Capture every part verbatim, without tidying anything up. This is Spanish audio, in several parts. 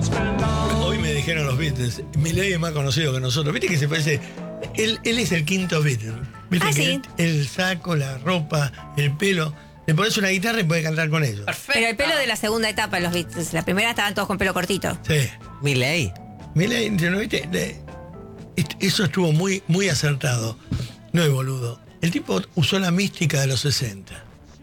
Hoy me dijeron los Beatles, Milei es más conocido que nosotros. ¿Viste que se parece? Él, él es el quinto Beatle. ¿Viste Ah, que sí. el, el saco, la ropa, el pelo. Le pones una guitarra y puedes cantar con ellos. Perfecto. Pero el pelo de la segunda etapa, los Beatles. La primera estaban todos con pelo cortito. Sí. Milei. Milei, ¿no viste? Le- est- Eso estuvo muy, muy acertado. No es boludo. El tipo usó la mística de los sesenta.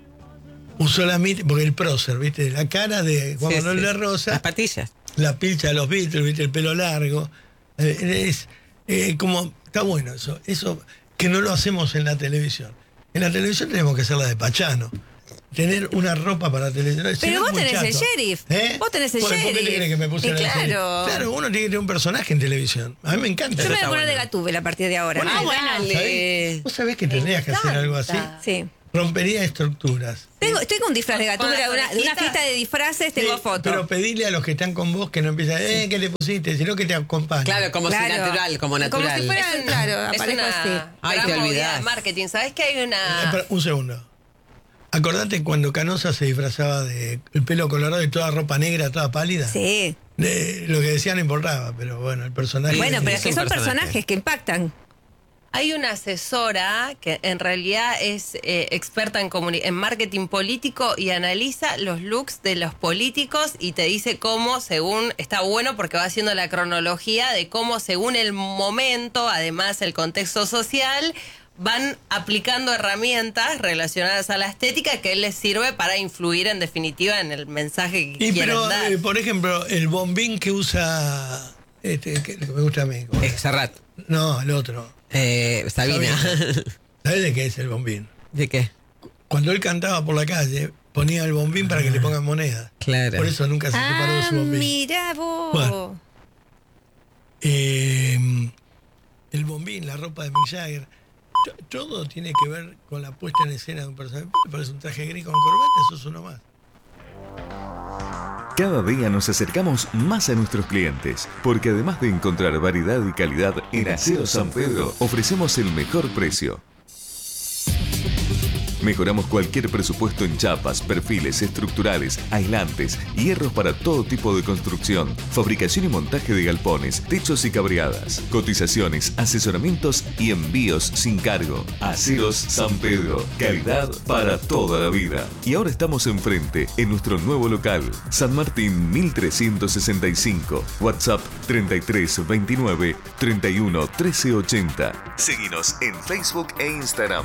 Usó la mística, porque el prócer, ¿viste? La cara de Juan Sí, Manuel sí. de Rosa. Las patillas. La pilcha de los Beatles, ¿viste? El pelo largo. Eh, es eh, como, está bueno eso. Eso que no lo hacemos en la televisión. En la televisión tenemos que hacer la de Pachano. Tener una ropa para la televisión. Si Pero no, vos es muy tenés el chato. sheriff. ¿Eh? Vos tenés el ¿Por, ¿Por qué te sheriff. crees que me puse Y en el claro. sheriff? Claro, uno tiene que tener un personaje en televisión. A mí me encanta. Yo me voy Eso a está poner de bueno. Gatúbela a partir de ahora. Bueno, Ah, bueno. dale. ¿Sabés? ¿Vos sabés que tendrías que hacer algo así? Sí. Rompería estructuras. Tengo, estoy con un disfraz de Gatúbela, Con de las una, de una orejitas. fiesta de disfraces, tengo Sí, fotos. Pero pedirle a los que están con vos que no empiecen, eh, ¿qué le pusiste? Sino que te acompañen. Claro, como si Claro. natural, como natural. Como si fuera- Es una- claro, es aparezco una así. Ay, gran te movida olvidás. de marketing. ¿Sabés que hay Eh, una... espera, un segundo. Acordate cuando Canosa se disfrazaba de el pelo colorado y toda ropa negra, toda pálida. Sí. De- lo que decía no importaba, pero bueno, el personaje. Bueno, pero es es que un son personaje. personajes que impactan. Hay una asesora que en realidad es eh, experta en, comuni- en marketing político y analiza los looks de los políticos y te dice cómo, según, está bueno porque va haciendo la cronología de cómo según el momento, además el contexto social, van aplicando herramientas relacionadas a la estética que les sirve para influir en definitiva en el mensaje que Y quieren pero, dar. eh, por ejemplo, el bombín que usa. Este, que, que me gusta a mí. ¿cómo es? Serrat. No, el otro. Eh, Sabina. ¿Sabes de qué es el bombín? ¿De qué? Cuando él cantaba por la calle, ponía el bombín para que le pongan moneda. Claro. Por eso nunca se separó de Ah, su bombín. mira vos. Bueno. Eh, el bombín, la ropa de Mick Jagger, to- todo tiene que ver con la puesta en escena de un personaje. ¿Me parece un traje gris con corbata? Eso es uno más. Cada día nos acercamos más a nuestros clientes, porque además de encontrar variedad y calidad, en Aceros San Pedro ofrecemos el mejor precio. Mejoramos cualquier presupuesto en chapas, perfiles estructurales, aislantes, hierros para todo tipo de construcción, fabricación y montaje de galpones, techos y cabreadas, cotizaciones, asesoramientos y envíos sin cargo. Aceros San Pedro, calidad para toda la vida. Y ahora estamos enfrente, en nuestro nuevo local, San Martín mil trescientos sesenta y cinco, WhatsApp treinta y tres veintinueve treinta y uno trece ochenta. Seguinos en Facebook e Instagram.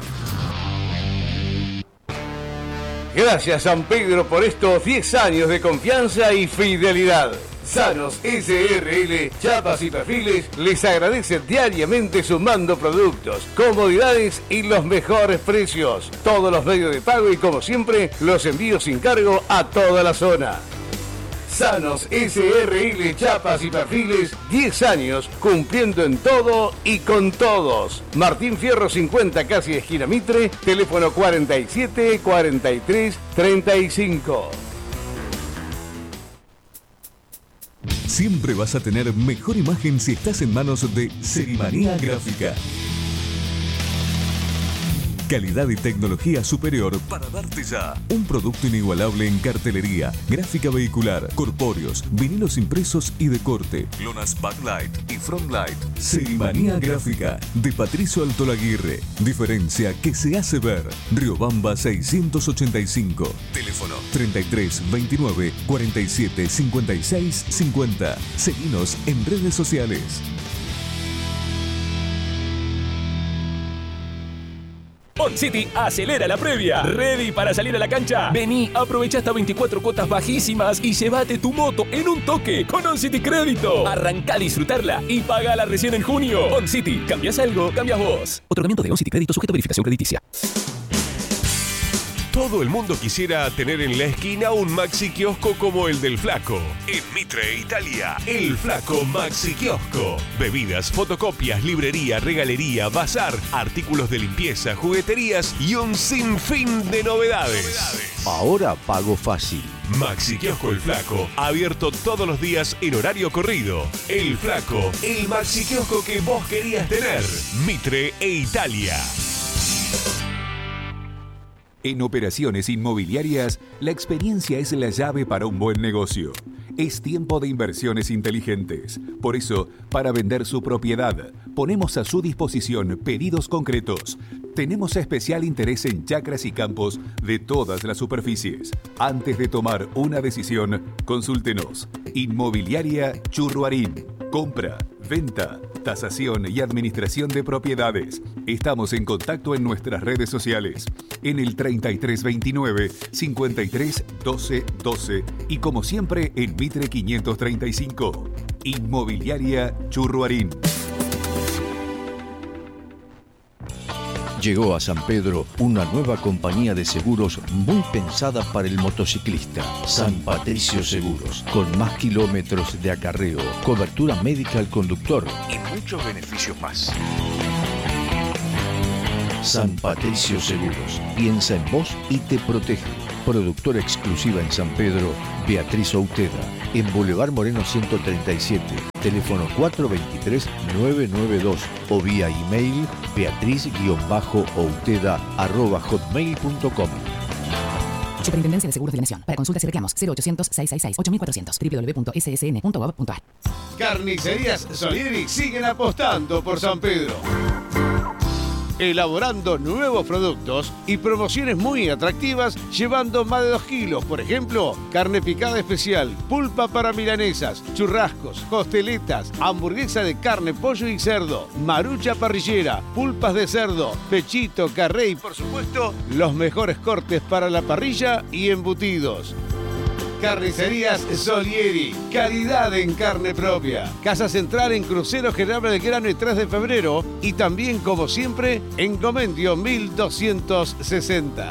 Gracias San Pedro por estos diez años de confianza y fidelidad. Sanos S R L, chapas y perfiles les agradece diariamente sumando productos, comodidades y los mejores precios. Todos los medios de pago y como siempre los envíos sin cargo a toda la zona. Sanos S R L, chapas y perfiles, diez años cumpliendo en todo y con todos. Martín Fierro cincuenta, casi esquina Mitre, teléfono cuarenta y siete cuarenta y tres treinta y cinco. Siempre vas a tener mejor imagen si estás en manos de Serimanía Gráfica. Calidad y tecnología superior para darte ya un producto inigualable en cartelería, gráfica vehicular, corpóreos, vinilos impresos y de corte, lonas backlight y frontlight. Serimanía Gráfica de Patricio Altolaguirre. Diferencia que se hace ver. Riobamba seiscientos ochenta y cinco. Teléfono treinta y tres veintinueve cuarenta y siete cincuenta y seis cincuenta. Seguinos en redes sociales. On City acelera la previa. ¿Ready para salir a la cancha? Vení, aprovecha hasta veinticuatro cuotas bajísimas y llévate tu moto en un toque con On City Crédito. Arranca a disfrutarla y pagala recién en junio. On City, cambias algo, cambias vos. Otorgamiento de On City Crédito sujeto a verificación crediticia. Todo el mundo quisiera tener en la esquina un Maxi Kiosco como el del Flaco. En Mitre, Italia, el Flaco Maxi Kiosco. Bebidas, fotocopias, librería, regalería, bazar, artículos de limpieza, jugueterías y un sinfín de novedades. Ahora pago fácil. Maxi Kiosco El Flaco, abierto todos los días en horario corrido. El Flaco, el Maxi Kiosco que vos querías tener. Mitre e Italia. En operaciones inmobiliarias, la experiencia es la llave para un buen negocio. Es tiempo de inversiones inteligentes. Por eso, para vender su propiedad, ponemos a su disposición pedidos concretos. Tenemos especial interés en chacras y campos de todas las superficies. Antes de tomar una decisión, consúltenos. Inmobiliaria Churruarín. Compra, venta, tasación y administración de propiedades. Estamos en contacto en nuestras redes sociales. En el treinta y tres veintinueve, cincuenta y tres doce doce y como siempre en Mitre quinientos treinta y cinco. Inmobiliaria Churruarín. Llegó a San Pedro una nueva compañía de seguros muy pensada para el motociclista. San Patricio Seguros, con más kilómetros de acarreo, cobertura médica al conductor y muchos beneficios más. San Patricio Seguros, piensa en vos y te protege. Productora exclusiva en San Pedro, Beatriz Outeda, en Boulevard Moreno ciento treinta y siete, teléfono cuatro dos tres, nueve nueve dos o vía email beatriz-outeda arroba hotmail punto com. Superintendencia de Seguros de la Nación. Para consultas y reclamos cero ochocientos, seiscientos sesenta y seis, ocho mil cuatrocientos doble u doble u doble u punto s s n punto gov punto a r. Carnicerías Solieri siguen apostando por San Pedro, elaborando nuevos productos y promociones muy atractivas, llevando más de dos kilos. Por ejemplo, carne picada especial, pulpa para milanesas, churrascos, costeletas, hamburguesa de carne, pollo y cerdo, marucha parrillera, pulpas de cerdo, pechito, carré y, por supuesto, los mejores cortes para la parrilla y embutidos. Carnicerías Solieri, calidad en carne propia. Casa Central en Crucero General Belgrano y tres de febrero y también, como siempre, en Comendio mil doscientos sesenta.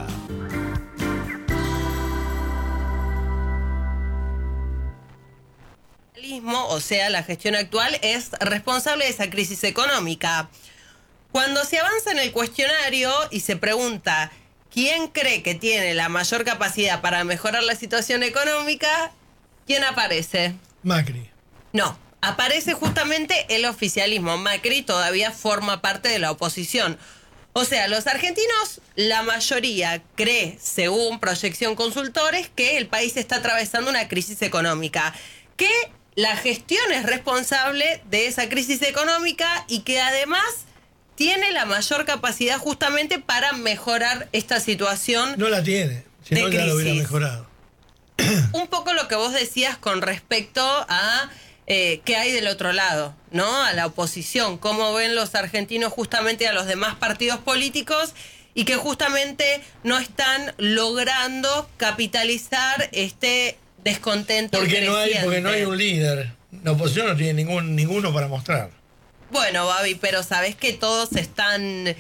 O sea, la gestión actual es responsable de esa crisis económica. Cuando se avanza en el cuestionario y se pregunta ¿quién cree que tiene la mayor capacidad para mejorar la situación económica? ¿Quién aparece? Macri. No, aparece justamente el oficialismo. Macri todavía forma parte de la oposición. O sea, los argentinos, la mayoría cree, según proyección consultores, que el país está atravesando una crisis económica. Que la gestión es responsable de esa crisis económica y que además tiene la mayor capacidad justamente para mejorar esta situación. No la tiene, si no ya lo hubiera mejorado. Un poco lo que vos decías con respecto a eh, qué hay del otro lado, ¿no? A la oposición, cómo ven los argentinos justamente a los demás partidos políticos y que justamente no están logrando capitalizar este descontento porque creciente. no hay Porque no hay un líder. La oposición no tiene ningún, ninguno para mostrar. Bueno, Babi, pero sabés que todos están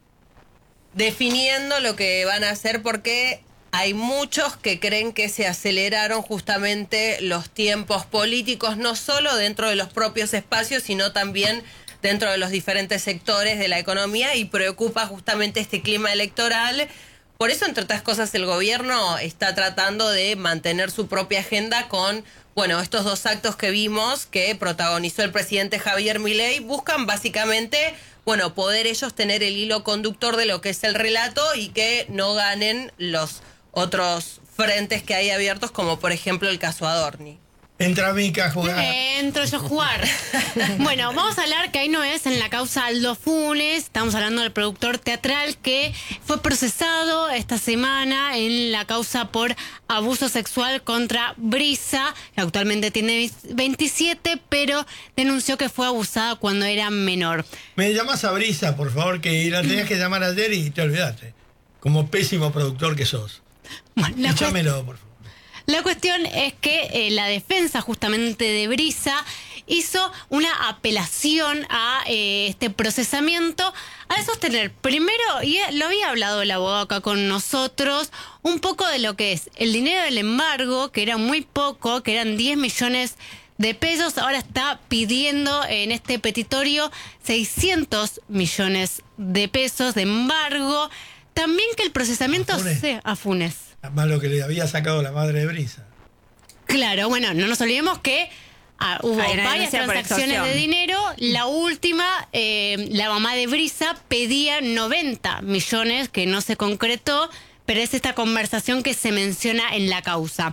definiendo lo que van a hacer porque hay muchos que creen que se aceleraron justamente los tiempos políticos, no solo dentro de los propios espacios, sino también dentro de los diferentes sectores de la economía y preocupa justamente este clima electoral. Por eso, entre otras cosas, el gobierno está tratando de mantener su propia agenda con, bueno, estos dos actos que vimos que protagonizó el presidente Javier Milei. Buscan básicamente, bueno, poder ellos tener el hilo conductor de lo que es el relato y que no ganen los otros frentes que hay abiertos, como por ejemplo el caso Adorni. Entra Mica a jugar. Entro yo a jugar. Bueno, vamos a hablar que ahí no es en la causa Aldo Funes. Estamos hablando del productor teatral que fue procesado esta semana en la causa por abuso sexual contra Brisa, que actualmente tiene veintisiete, pero denunció que fue abusada cuando era menor. Me llamas a Brisa, por favor, que la tenías que llamar ayer y te olvidaste. Como pésimo productor que sos. Bueno, Échamelo, por favor. La cuestión es que eh, la defensa justamente de Brisa hizo una apelación a eh, este procesamiento al sostener primero, y lo había hablado el abogado acá con nosotros, un poco de lo que es el dinero del embargo, que era muy poco, que eran diez millones de pesos, ahora está pidiendo en este petitorio seiscientos millones de pesos de embargo. También que el procesamiento sea a Funes. Más lo que le había sacado la madre de Brisa. Claro, bueno, no nos olvidemos que ah, hubo varias transacciones de dinero. La última, eh, la mamá de Brisa pedía noventa millones, que no se concretó, pero es esta conversación que se menciona en la causa.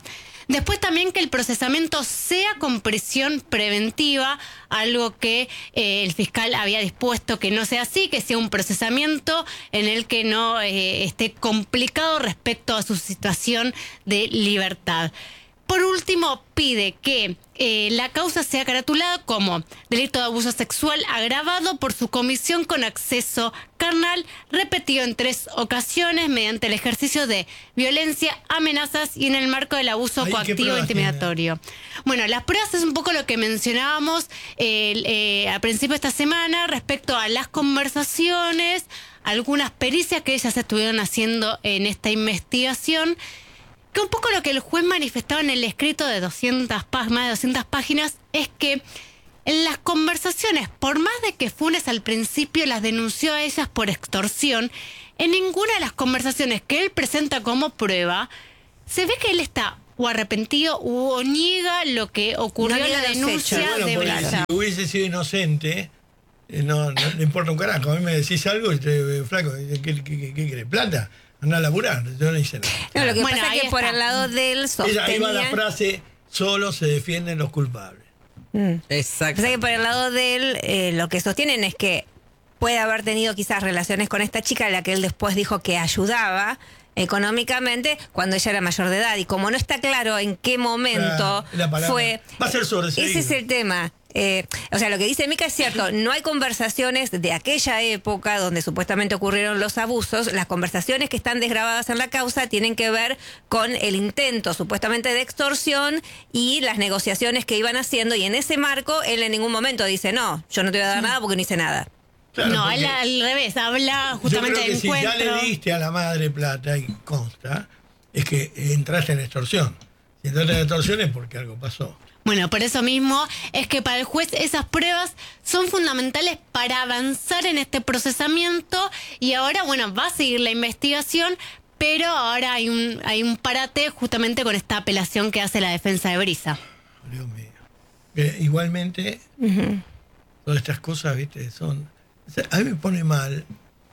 Después también que el procesamiento sea con prisión preventiva, algo que eh, el fiscal había dispuesto que no sea así, que sea un procesamiento en el que no eh, esté complicado respecto a su situación de libertad. Por último, pide que eh, la causa sea caratulada como delito de abuso sexual agravado por su comisión con acceso carnal repetido en tres ocasiones mediante el ejercicio de violencia, amenazas y en el marco del abuso Ay, coactivo e intimidatorio. Bueno, las pruebas es un poco lo que mencionábamos eh, eh, al principio de esta semana respecto a las conversaciones, algunas pericias que ellas estuvieron haciendo en esta investigación, que un poco lo que el juez manifestaba en el escrito de doscientas, más de doscientas páginas es que en las conversaciones, por más de que Funes al principio las denunció a ellas por extorsión, en ninguna de las conversaciones que él presenta como prueba, se ve que él está o arrepentido o niega lo que ocurrió No en la niega los denuncia hechos. Bueno, de porque Brisa. si hubiese sido inocente, eh, no, no le importa un carajo. A mí me decís algo y te eh, flaco, ¿qué, qué, qué, qué querés? ¿Plata? Anda a laburar, yo no hice nada. No, lo que Bueno, pasa es ahí que por está. el lado de él Ella, ahí va la sostenía... frase, solo se defienden los culpables. Mm. Exacto. Pasa que por el lado de él, eh, lo que sostienen es que puede haber tenido quizás relaciones con esta chica, a la que él después dijo que ayudaba económicamente cuando ella era mayor de edad. Y como no está claro en qué momento Claro, la palabra. fue... Va a ser sobreseído. Ese es el tema. Eh, o sea, lo que dice Mica es cierto, no hay conversaciones de aquella época donde supuestamente ocurrieron los abusos. Las conversaciones que están desgrabadas en la causa tienen que ver con el intento supuestamente de extorsión y las negociaciones que iban haciendo, y en ese marco él en ningún momento dice no, yo no te voy a dar nada porque no hice nada. Claro, No, él porque al revés, habla yo justamente creo de que si ya encuentro. le diste a la madre plata, y consta, es que entraste en extorsión. Si entraste en extorsión es porque algo pasó. Bueno, por eso mismo es que para el juez esas pruebas son fundamentales para avanzar en este procesamiento, y ahora, bueno, va a seguir la investigación, pero ahora hay un hay un parate justamente con esta apelación que hace la defensa de Brisa. Dios mío. Eh, igualmente, Uh-huh. todas estas cosas, viste, son... o sea, a mí me pone mal,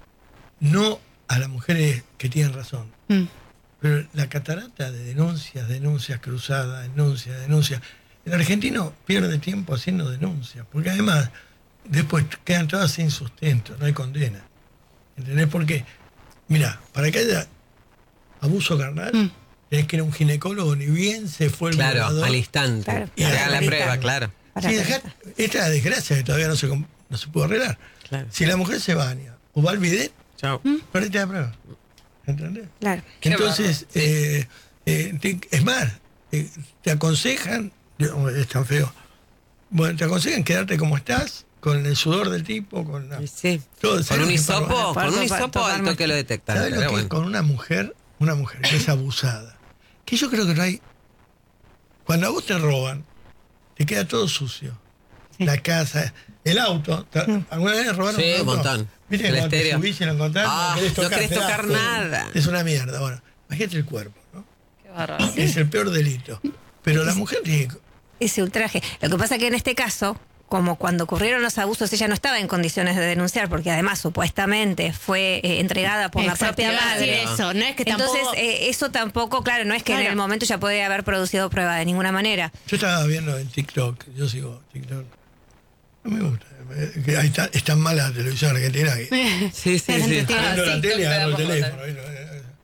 no a las mujeres que tienen razón, Mm. pero la catarata de denuncias, denuncias cruzadas, denuncias, denuncias. El argentino pierde tiempo haciendo denuncias, porque además después quedan todas sin sustento, no hay condena. ¿Entendés? Porque, mira, para que haya abuso carnal, Mm. tenés que ir a un ginecólogo, ni bien se fue el Claro, violador. al instante. Claro. Que haga la Al prueba, instante. claro. Para Sí, que- dejá- esta es la desgracia que todavía no se, com- no se pudo arreglar. Claro. Si la mujer se baña o va al bidet, Chao. perdiste la prueba. ¿Entendés? Claro. Qué Entonces, eh, eh, te- es más, eh, te aconsejan, no, es tan feo, bueno, te aconsejan quedarte como estás, con el sudor del tipo, con la, Y sí. todo, Con ¿sabes un lo que hisopo, pasa? con un Totalmente. hisopo al toque lo detectan. ¿Sabes lo Pero que bueno. con una mujer, una mujer que es abusada? Que yo creo que no hay. Cuando a vos te roban, te queda todo sucio. La casa, el auto. ta- ¿Alguna vez robaron Sí, un un auto? montón. ¿Viste El cuando te estéreo. subís y lo encontrás? Ah, no querés te da tocar asco. nada. Es una mierda. Bueno, imagínate el cuerpo, ¿no? Qué bárbaro. Es el peor delito. Pero la mujer tiene. Ese ultraje. Lo que pasa es que en este caso, como cuando ocurrieron los abusos, ella no estaba en condiciones de denunciar, porque además supuestamente fue eh, entregada por Exacto, la propia iba a decir madre. eso, no es que Entonces, tampoco- eh, eso tampoco, claro, no es que en Claro. el momento ya podía haber producido prueba de ninguna manera. Yo estaba viendo en TikTok, yo sigo TikTok. No me gusta. eh, Que ahí está, es tan mala la televisión argentina que. Sí, sí, Pero sí. entretiene. Prendo la sí, tele y TikTok agarro el te da teléfono. y lo-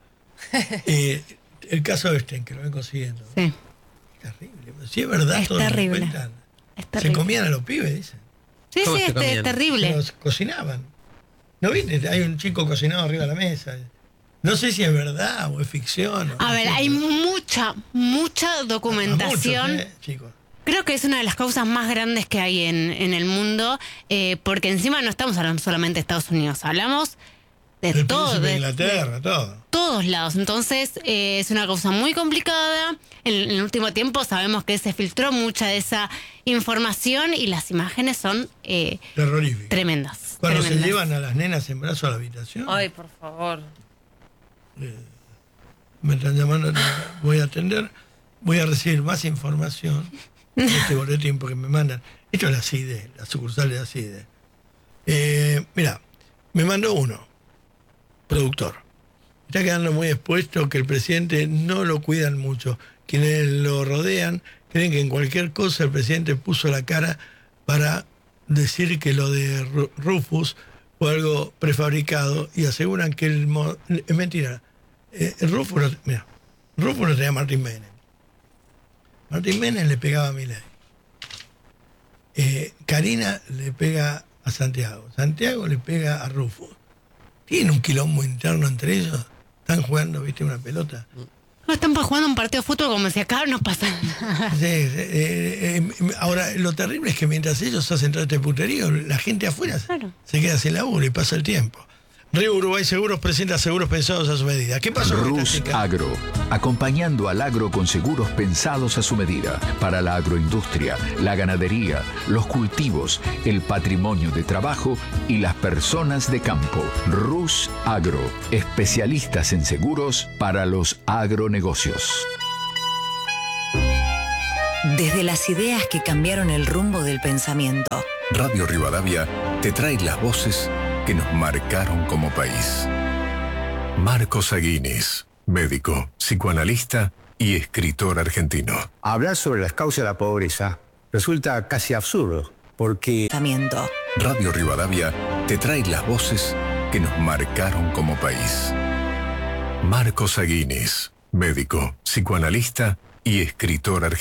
Eh, el caso de Sten, que lo ven consiguiendo. Sí. Terrible. Si es verdad, Es todo lo que terrible. cuentan. Es Se terrible. comían a los pibes, dicen. Sí, ¿Cómo sí, se es te- comían? terrible. Los cocinaban. ¿No viste? Hay un chico cocinado arriba de la mesa. No sé si es verdad o es ficción. o A no ver, sé, hay pero- mucha, mucha documentación. Muchos, ¿eh, chicos? Creo que es una de las causas más grandes que hay en, en el mundo, eh, porque encima no estamos hablando solamente de Estados Unidos, hablamos de El todo, príncipe de de, Inglaterra, todo. todos lados. Entonces, eh, es una causa muy complicada. En, en el último tiempo sabemos que se filtró mucha de esa información y las imágenes son eh, Terrorífico. tremendas. Cuando se tremendas. llevan a las nenas en brazos a la habitación, Ay, por favor. me están llamando, voy a atender, voy a recibir más información de este boletín porque me mandan. Esto es la C I D E, la sucursal de la C I D E. Eh, mira, me mandó uno, productor. está quedando muy expuesto, que el presidente no lo cuidan mucho. Quienes lo rodean creen que en cualquier cosa el presidente puso la cara para decir que lo de Rufus fue algo prefabricado y aseguran que el... Mo- es mentira. Eh, Rufus, no, mira, Rufus no tenía a Martín Menem. Martín Menem le pegaba a Milei. Eh, Karina le pega a Santiago. Santiago le pega a Rufus. Tiene un quilombo interno entre ellos. Están jugando, viste, una pelota. No, están jugando un partido de fútbol como si acá no pasa nada. Sí, eh, eh, ahora, lo terrible es que mientras ellos hacen todo este puterío, la gente afuera claro. se queda sin laburo y pasa el tiempo. Río Uruguay Seguros presenta seguros pensados a su medida. ¿Qué pasó? Rus Agro, acompañando al agro con seguros pensados a su medida para la agroindustria, la ganadería, los cultivos, el patrimonio de trabajo y las personas de campo. Rus Agro, especialistas en seguros para los agronegocios. Desde las ideas que cambiaron el rumbo del pensamiento. Radio Rivadavia te trae las voces que nos marcaron como país. Marcos Aguinis, médico, psicoanalista y escritor argentino. Hablar sobre las causas de la pobreza resulta casi absurdo, porque... Radio Rivadavia te trae las voces que nos marcaron como país. Marcos Aguinis, médico, psicoanalista y escritor argentino.